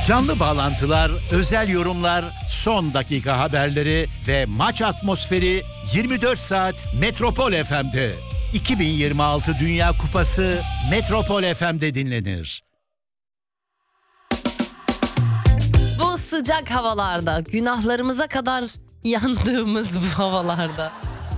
Canlı bağlantılar, özel yorumlar, son dakika haberleri ve maç atmosferi 24 saat Metropol FM'de. 2026 Dünya Kupası Metropol FM'de dinlenir. Bu sıcak havalarda, günahlarımıza kadar yandığımız bu havalarda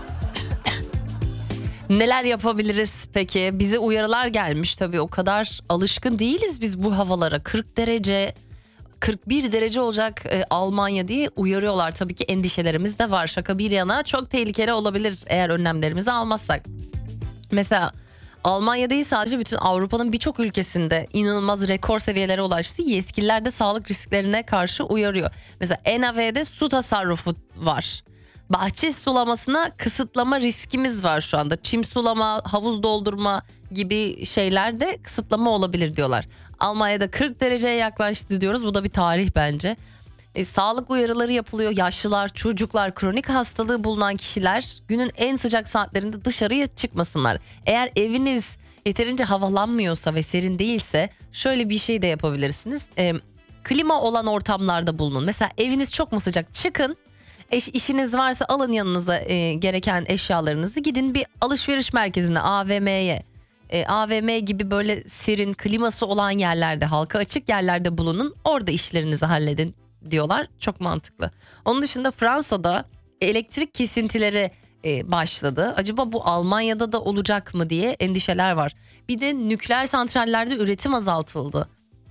neler yapabiliriz peki? Bize uyarılar gelmiş tabii, o kadar alışkın değiliz biz bu havalara. 40 derece, 41 derece olacak Almanya diye uyarıyorlar. Tabii ki endişelerimiz de var. Şaka bir yana çok tehlikeli olabilir eğer önlemlerimizi almazsak. Mesela Almanya değil, sadece bütün Avrupa'nın birçok ülkesinde inanılmaz rekor seviyelere ulaştı. Yetkililer de sağlık risklerine karşı uyarıyor. Mesela NAV'de su tasarrufu var. Bahçe sulamasına kısıtlama riskimiz var şu anda. Çim sulama, havuz doldurma gibi şeylerde kısıtlama olabilir diyorlar. Almanya'da 40 dereceye yaklaştı diyoruz. Bu da bir tarih bence. Sağlık uyarıları yapılıyor. Yaşlılar, çocuklar, kronik hastalığı bulunan kişiler günün en sıcak saatlerinde dışarıya çıkmasınlar. Eğer eviniz yeterince havalanmıyorsa ve serin değilse şöyle bir şey de yapabilirsiniz. Klima olan ortamlarda bulunun. Mesela eviniz çok mu sıcak? Çıkın. İşiniz varsa alın yanınıza gereken eşyalarınızı, gidin bir alışveriş merkezine, AVM'ye. AVM gibi böyle serin, kliması olan yerlerde, halka açık yerlerde bulunun. Orada işlerinizi halledin diyorlar. Çok mantıklı. Onun dışında Fransa'da elektrik kesintileri başladı. Acaba bu Almanya'da da olacak mı diye endişeler var. Bir de nükleer santrallerde üretim azaltıldı.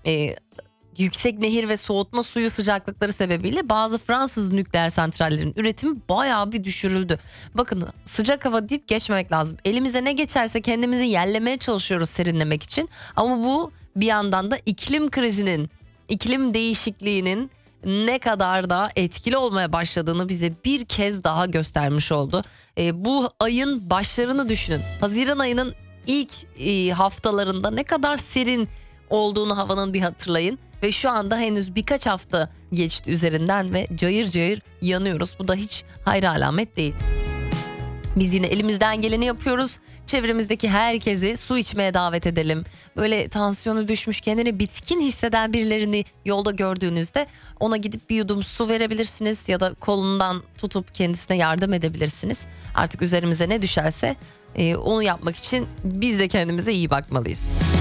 Yüksek nehir ve soğutma suyu sıcaklıkları sebebiyle bazı Fransız nükleer santrallerin üretimi bayağı bir düşürüldü. Bakın, sıcak hava deyip geçmemek lazım. Elimize ne geçerse kendimizi yerlemeye çalışıyoruz serinlemek için. Ama bu bir yandan da iklim krizinin, iklim değişikliğinin ne kadar da etkili olmaya başladığını bize bir kez daha göstermiş oldu. Bu ayın başlarını düşünün. Haziran ayının ilk haftalarında ne kadar serin olduğunu havanın bir hatırlayın. Ve şu anda henüz birkaç hafta geçti üzerinden ve cayır cayır yanıyoruz. Bu da hiç hayra alamet değil. Biz yine elimizden geleni yapıyoruz. Çevremizdeki herkesi su içmeye davet edelim. Böyle tansiyonu düşmüş, kendini bitkin hisseden birilerini yolda gördüğünüzde ona gidip bir yudum su verebilirsiniz. Ya da kolundan tutup kendisine yardım edebilirsiniz. Artık üzerimize ne düşerse onu yapmak için biz de kendimize iyi bakmalıyız.